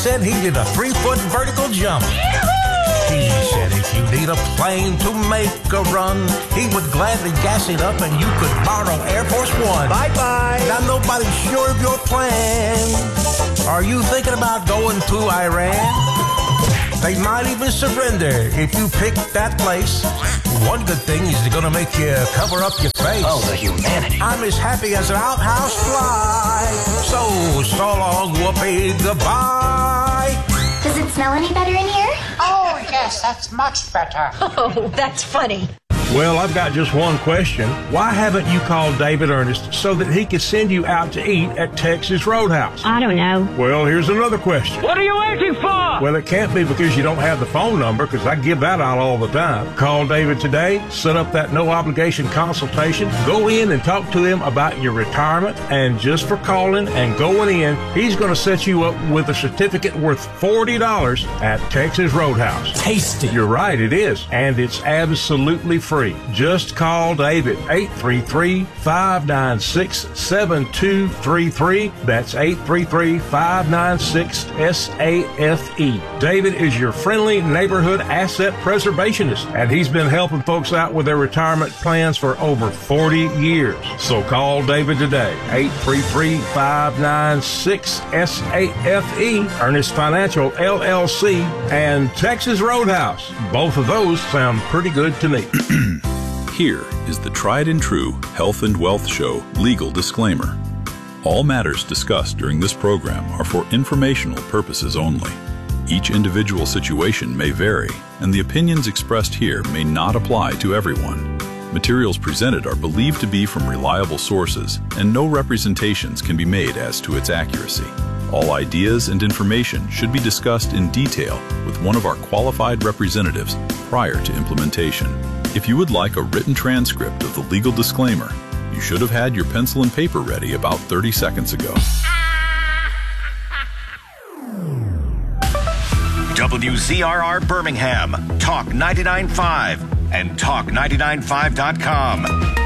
said he did a 3-foot vertical jump. He said if you need a plane to make a run, he would gladly gas it up and you could borrow Air Force One. Bye-bye. Now nobody's sure of your plan. Are you thinking about going to Iran? They might even surrender if you pick that place. One good thing is they're going to make you cover up your face. Oh, the humanity. I'm as happy as an outhouse fly. So long, whoopee, goodbye. Does it smell any better in here? Oh, yes, that's much better. Oh, that's funny. Well, I've got just one question. Why haven't you called David Ernest so that he could send you out to eat at Texas Roadhouse? I don't know. Well, here's another question. What are you waiting for? Well, it can't be because you don't have the phone number, because I give that out all the time. Call David today, set up that no-obligation consultation, go in and talk to him about your retirement, and just for calling and going in, he's going to set you up with a certificate worth $40 at Texas Roadhouse. Tasty. You're right, it is. And it's absolutely free. Just call David, 833-596-7233. That's 833-596-SAFE. David is your friendly neighborhood asset preservationist, and he's been helping folks out with their retirement plans for over 40 years. So call David today, 833-596-SAFE, Ernest Financial LLC, and Texas Roadhouse. Both of those sound pretty good to me. Here is the tried and true Health and Wealth Show legal disclaimer. All matters discussed during this program are for informational purposes only. Each individual situation may vary, and the opinions expressed here may not apply to everyone. Materials presented are believed to be from reliable sources, and no representations can be made as to its accuracy. All ideas and information should be discussed in detail with one of our qualified representatives prior to implementation. If you would like a written transcript of the legal disclaimer, you should have had your pencil and paper ready about 30 seconds ago. WZRR Birmingham, Talk 99.5 and Talk995.com.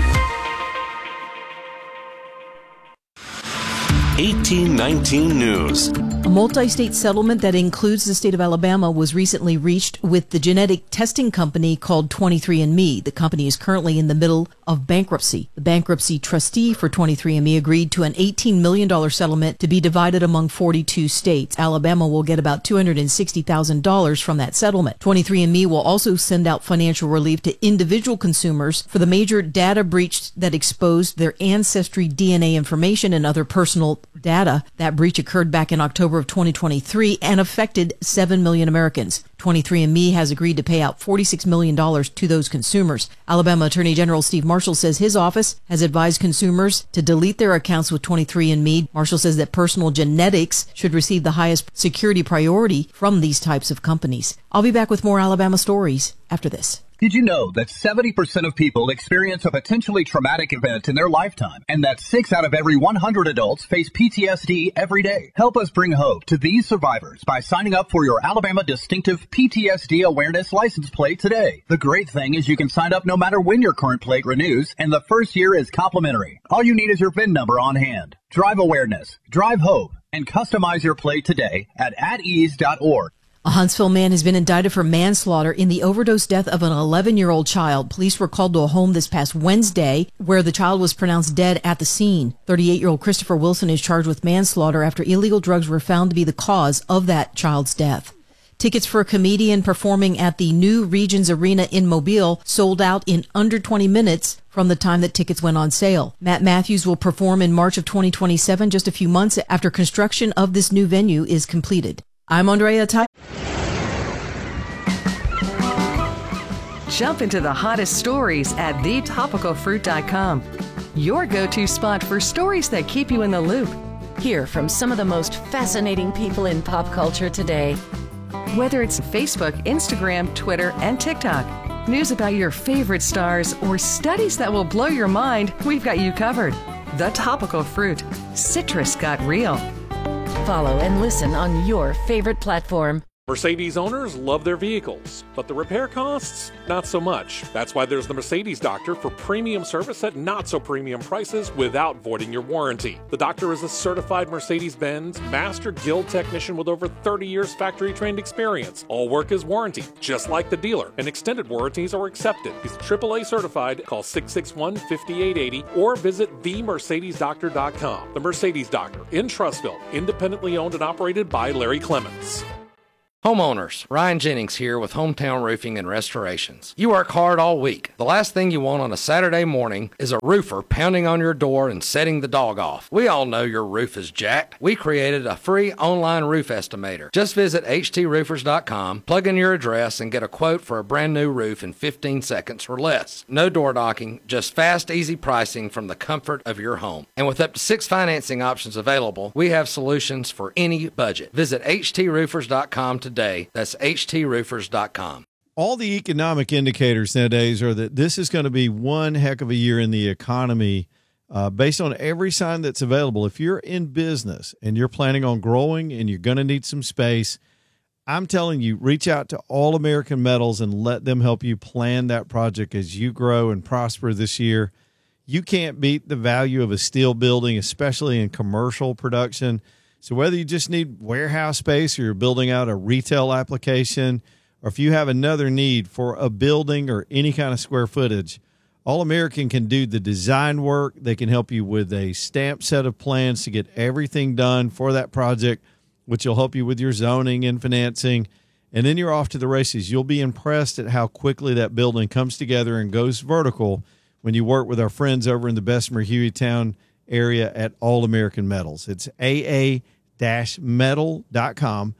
1819 News. A multi-state settlement that includes the state of Alabama was recently reached with the genetic testing company called 23andMe. The company is currently in the middle of bankruptcy. The bankruptcy trustee for 23andMe agreed to an $18 million settlement to be divided among 42 states. Alabama will get about $260,000 from that settlement. 23andMe will also send out financial relief to individual consumers for the major data breach that exposed their ancestry DNA information and other personal data. That breach occurred back in October of 2023 and affected 7 million Americans. 23andMe has agreed to pay out $46 million to those consumers. Alabama Attorney General Steve Marshall says his office has advised consumers to delete their accounts with 23andMe. Marshall says that personal genetics should receive the highest security priority from these types of companies. I'll be back with more Alabama stories after this. Did you know that 70% of people experience a potentially traumatic event in their lifetime, and that 6 out of every 100 adults face PTSD every day? Help us bring hope to these survivors by signing up for your Alabama Distinctive PTSD Awareness License Plate today. The great thing is you can sign up no matter when your current plate renews, and the first year is complimentary. All you need is your VIN number on hand. Drive awareness, drive hope, and customize your plate today at atease.org. A Huntsville man has been indicted for manslaughter in the overdose death of an 11-year-old child. Police were called to a home this past Wednesday where the child was pronounced dead at the scene. 38-year-old Christopher Wilson is charged with manslaughter after illegal drugs were found to be the cause of that child's death. Tickets for a comedian performing at the New Regions Arena in Mobile sold out in under 20 minutes from the time that tickets went on sale. Matt Matthews will perform in March of 2027, just a few months after construction of this new venue is completed. I'm Andrea Ty. Jump into the hottest stories at thetopicalfruit.com. Your go-to spot for stories that keep you in the loop. Hear from some of the most fascinating people in pop culture today. Whether it's Facebook, Instagram, Twitter, and TikTok, news about your favorite stars, or studies that will blow your mind, we've got you covered. The Topical Fruit. Citrus got real. Follow and listen on your favorite platform. Mercedes owners love their vehicles, but the repair costs, not so much. That's why there's the Mercedes Doctor for premium service at not-so-premium prices without voiding your warranty. The Doctor is a certified Mercedes-Benz Master Guild technician with over 30 years factory-trained experience. All work is warranted, just like the dealer, and extended warranties are accepted. He's AAA certified. Call 661-5880 or visit themercedesdoctor.com. The Mercedes Doctor in Trussville, independently owned and operated by Larry Clements. Homeowners, Ryan Jennings here with Hometown Roofing and Restorations. You work hard all week. The last thing you want on a Saturday morning is a roofer pounding on your door and setting the dog off. We all know your roof is jacked. We created a free online roof estimator. Just visit htroofers.com, plug in your address, and get a quote for a brand new roof in 15 seconds or less. No door knocking, just fast, easy pricing from the comfort of your home. And with up to 6 financing options available, we have solutions for any budget. Visit htroofers.com today. That's htroofers.com. All the economic indicators nowadays are that this is going to be one heck of a year in the economy based on every sign that's available. If you're in business and you're planning on growing and you're going to need some space, I'm telling you, reach out to All American Metals and let them help you plan that project as you grow and prosper this year. You can't beat the value of a steel building, especially in commercial production. So whether you just need warehouse space or you're building out a retail application, or if you have another need for a building or any kind of square footage, All American can do the design work. They can help you with a stamped set of plans to get everything done for that project, which will help you with your zoning and financing. And then you're off to the races. You'll be impressed at how quickly that building comes together and goes vertical when you work with our friends over in the Bessemer Hueytown area at All American Metals. It's aa-metal.com,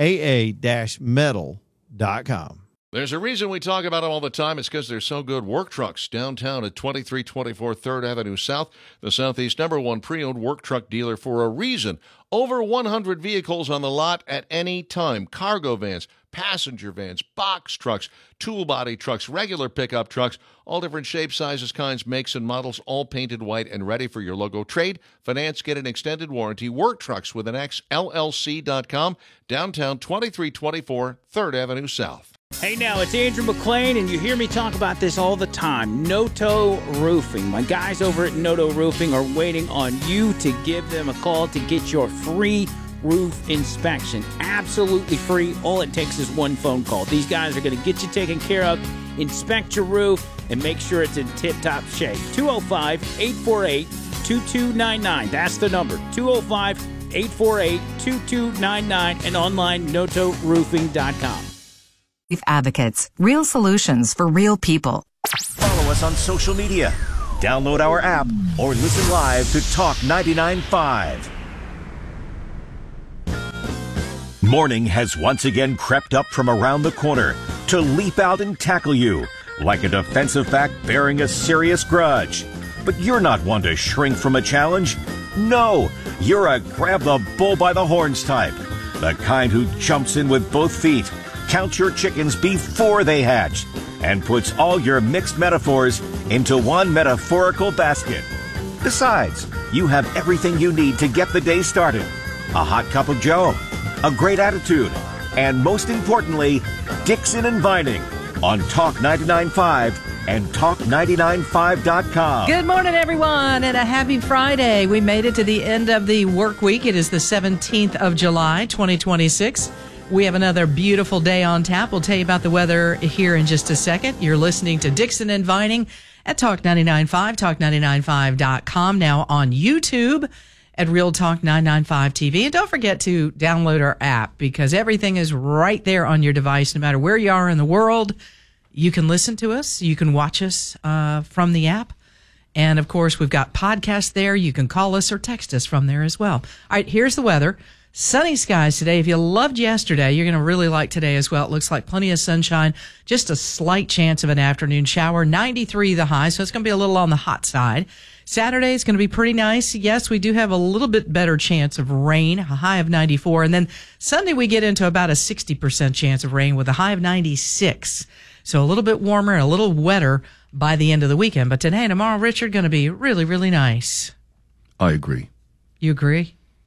aa-metal.com. There's a reason we talk about them all the time. It's because they're so good. Work Trucks, downtown at 2324 3rd Avenue South, the Southeast #1 pre-owned work truck dealer for a reason. Over 100 vehicles on the lot at any time. Cargo vans, passenger vans, box trucks, tool body trucks, regular pickup trucks, all different shapes, sizes, kinds, makes, and models, all painted white and ready for your logo. Trade, finance, get an extended warranty. Work Trucks with an X, LLC.com, downtown 2324 3rd Avenue South. Hey now, it's Andrew McLean, and you hear me talk about this all the time. Noto Roofing. My guys over at Noto Roofing are waiting on you to give them a call to get your free roof inspection. Absolutely free. All it takes is one phone call. These guys are going to get you taken care of, inspect your roof, and make sure it's in tip-top shape. 205-848-2299. That's the number. 205-848-2299 and online notoroofing.com. Advocates. Real solutions for real people. Follow us on social media. Download our app or listen live to Talk 99.5. Morning has once again crept up from around the corner to leap out and tackle you like a defensive back bearing a serious grudge. But you're not one to shrink from a challenge. No, you're a grab the bull by the horns type. The kind who jumps in with both feet, counts your chickens before they hatch, and puts all your mixed metaphors into one metaphorical basket. Besides, you have everything you need to get the day started. A hot cup of Joe, a great attitude, and most importantly, Dixon and Vining on Talk 99.5 and Talk995.com. Good morning, everyone, and a happy Friday. We made it to the end of the work week. It is the 17th of July, 2026. We have another beautiful day on tap. We'll tell you about the weather here in just a second. You're listening to Dixon and Vining at Talk 99.5, Talk995.com, now on YouTube at Real Talk 995 TV. And don't forget to download our app because everything is right there on your device. No matter where you are in the world, you can listen to us. You can watch us from the app. And, of course, we've got podcasts there. You can call us or text us from there as well. All right, here's the weather. Sunny skies today. If you loved yesterday, you're going to really like today as well. It looks like plenty of sunshine, just a slight chance of an afternoon shower. 93 the high, so it's going to be a little on the hot side. Saturday is going to be pretty nice. Yes, we do have a little bit better chance of rain, a high of 94. And then Sunday we get into about a 60% chance of rain with a high of 96. So a little bit warmer, a little wetter by the end of the weekend. But today and tomorrow, Richard, going to be really, really nice. I agree. You agree?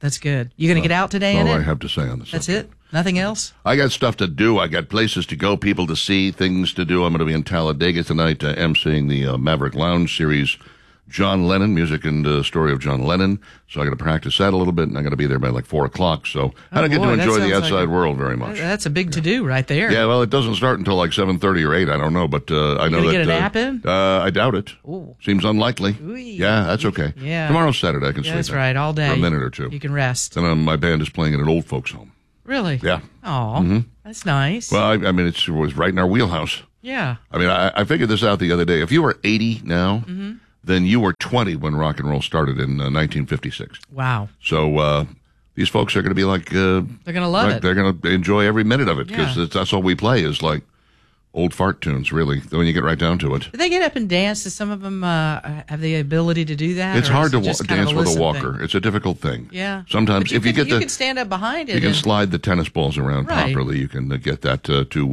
That's good. You going to get out today in it? All I have to say on this. That's it? Nothing else? I got stuff to do. I got places to go, people to see, things to do. I'm going to be in Talladega tonight emceeing the Maverick Lounge series, John Lennon, music and story of John Lennon. So I got to practice that a little bit, and I got to be there by like 4 o'clock. So I don't get to enjoy the outside world very much. That's a big to-do right there. Yeah, well, it doesn't start until like 7:30 or 8. I don't know, but I know that. Get a nap in? I doubt it. Ooh. Seems unlikely. Ooh. Yeah, that's okay. Yeah. Tomorrow's Saturday. I can sleep. That's right, all day. For a minute or two. You can rest. And my band is playing at an old folks' home. Really? Yeah. Oh, That's nice. Well, I mean, it was right in our wheelhouse. Yeah. I mean, I figured this out the other day. If you were 80 now, then you were 20 when rock and roll started in 1956. Wow. So these folks are going to be like... they're going to love it. They're going to enjoy every minute of it because that's all we play is like old fart tunes, really, when you get right down to it. Do they get up and dance? Do some of them have the ability to do that? It's hard to dance with a walker. Thing? It's a difficult thing. Yeah. Sometimes if you get you can stand up behind it. You can slide the tennis balls around properly. You can get that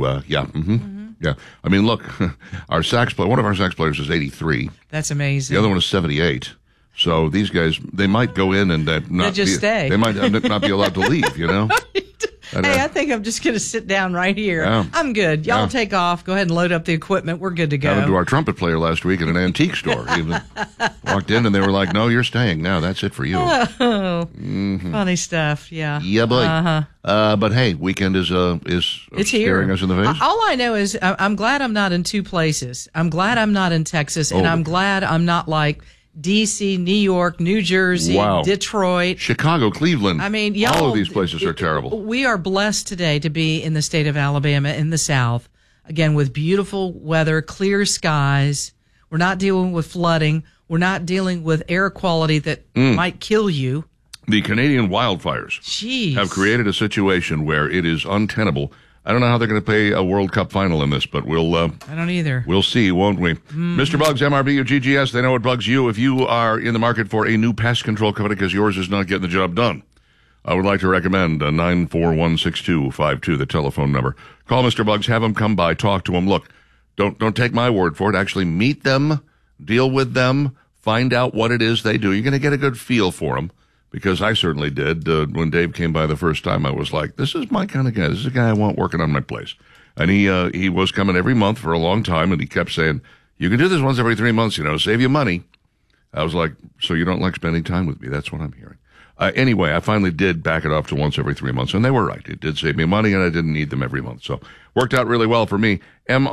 Yeah. I mean, look, our sax player, one of our sax players is 83. That's amazing. The other one is 78. So these guys, they might go in and stay. They might not be allowed to leave, you know? Hey, I think I'm just going to sit down right here. Yeah. I'm good. Y'all take off. Go ahead and load up the equipment. We're good to go. Happened to our trumpet player last week at an antique store. He walked in and they were like, "No, you're staying now. That's it for you." Oh, funny stuff. Yeah. Yeah, boy. But hey, weekend is it's staring here. us in the face. All I know is I'm glad I'm not in two places. I'm glad I'm not in Texas, and I'm glad I'm not like D.C., New York, New Jersey, Detroit, Chicago, Cleveland. I mean, all of these places are terrible. We are blessed today to be in the state of Alabama in the South, again, with beautiful weather, clear skies. We're not dealing with flooding. We're not dealing with air quality that might kill you. The Canadian wildfires have created a situation where it is untenable. I don't know how they're going to play a World Cup final in this, but we'll... I don't either. We'll see, won't we? Mr. Bugs, MRBU, GGS, they know what bugs you. If you are in the market for a new pest control company because yours is not getting the job done, I would like to recommend 9416252, the telephone number. Call Mr. Bugs, have him come by, talk to him. Look, don't take my word for it. Actually meet them, deal with them, find out what it is they do. You're going to get a good feel for them. Because I certainly did. When Dave came by the first time, I was like, this is my kind of guy. This is a guy I want working on my place. And he was coming every month for a long time, and he kept saying, you can do this once every 3 months, save you money. I was like, so you don't like spending time with me? That's what I'm hearing. Anyway, I finally did back it off to once every 3 months, and they were right. It did save me money, and I didn't need them every month. So worked out really well for me.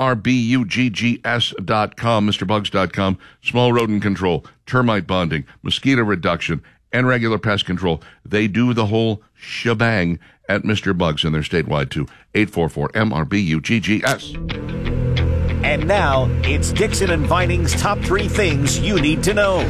MRBUGGS.com, MrBugs.com, small rodent control, termite bonding, mosquito reduction, and regular pest control. They do the whole shebang at Mr. Bugs, and they're statewide too. 844-MRBUGGS. And now, it's Dixon and Vining's top 3 things you need to know.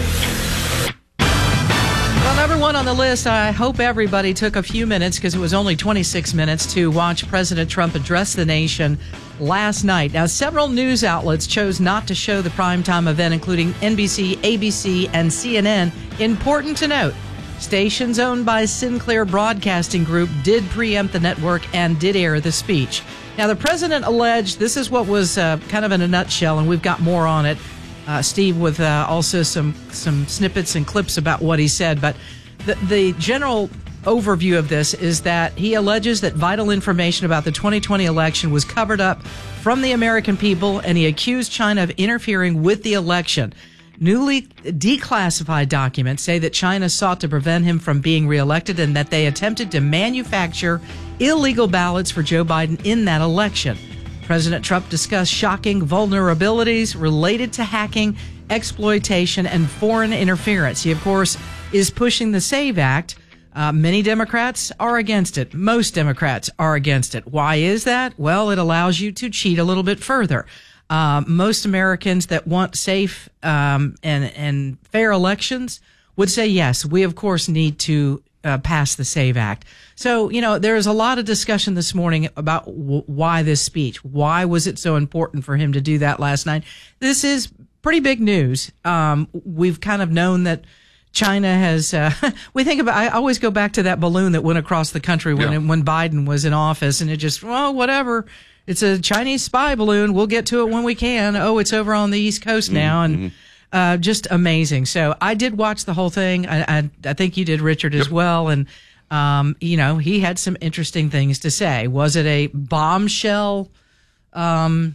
Well, number one on the list, I hope everybody took a few minutes, because it was only 26 minutes, to watch President Trump address the nation last night. Now, several news outlets chose not to show the primetime event, including NBC, ABC, and CNN. Important to note, stations owned by Sinclair Broadcasting Group did preempt the network and did air the speech. Now, the president alleged, this is what was kind of in a nutshell, and we've got more on it, Steve, with also some snippets and clips about what he said. But the general overview of this is that he alleges that vital information about the 2020 election was covered up from the American people, and he accused China of interfering with the election. Newly declassified documents say that China sought to prevent him from being reelected and that they attempted to manufacture illegal ballots for Joe Biden in that election. President Trump discussed shocking vulnerabilities related to hacking, exploitation, and foreign interference. He, of course, is pushing the SAVE Act. Many Democrats are against it. Most Democrats are against it. Why is that? Well, it allows you to cheat a little bit further. Most Americans that want safe and fair elections would say, yes, we, of course, need to pass the SAVE Act. So, there's a lot of discussion this morning about why this speech. Why was it so important for him to do that last night? This is pretty big news. We've kind of known that China has, I always go back to that balloon that went across the country when Biden was in office, and it just, whatever. It's a Chinese spy balloon. We'll get to it when we can. Oh, it's over on the East Coast now. And Just amazing. So I did watch the whole thing. I think you did, Richard, as well. And, he had some interesting things to say. Was it a bombshell? I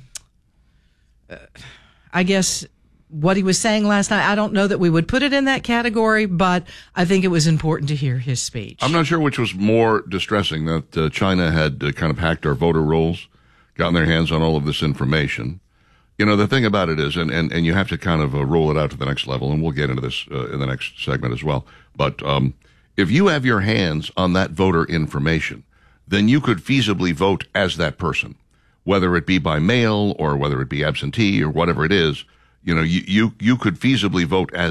guess what he was saying last night, I don't know that we would put it in that category, but I think it was important to hear his speech. I'm not sure which was more distressing, that China had kind of hacked our voter rolls, gotten their hands on all of this information. The thing about it is, and you have to kind of roll it out to the next level, and we'll get into this in the next segment as well. But if you have your hands on that voter information, then you could feasibly vote as that person, whether it be by mail or whether it be absentee or whatever it is. You could feasibly vote as